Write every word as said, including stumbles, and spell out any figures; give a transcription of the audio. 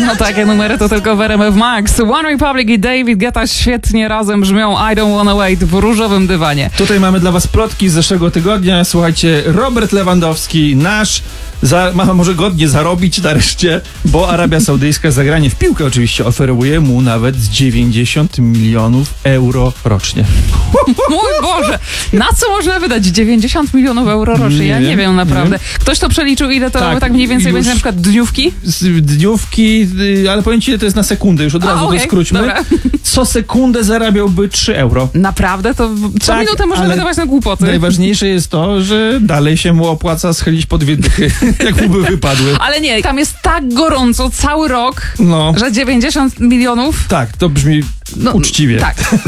No takie numery to tylko w R M F Max. One Republic i David Guetta świetnie razem brzmią I Don't Wanna Wait w różowym dywanie. Tutaj mamy dla was plotki z zeszłego tygodnia. Słuchajcie, Robert Lewandowski, nasz, za, ma może godnie zarobić nareszcie, bo Arabia Saudyjska zagranie w piłkę oczywiście oferuje mu nawet z dziewięćdziesiąt milionów euro rocznie. Mój Boże, na co można wydać dziewięćdziesiąt milionów euro rocznie? Ja Nie nie wiem, wiem naprawdę. nie Ktoś to przeliczył, ile to tak, Tak, tak mniej więcej już- będzie na przykład dniówki? Z dniówki, y, ale powiem ci, to jest na sekundę, już od A, razu okej, to skróćmy. dobra. Co sekundę zarabiałby trzy euro. Naprawdę? To co Tak, minutę można ale wydawać na głupoty. Najważniejsze jest to, że dalej się mu opłaca schylić po dwie dychy, jak mu by wypadły. Ale nie, tam jest tak gorąco cały rok, No, że dziewięćdziesiąt milionów... tak, to brzmi No, uczciwie. Tak.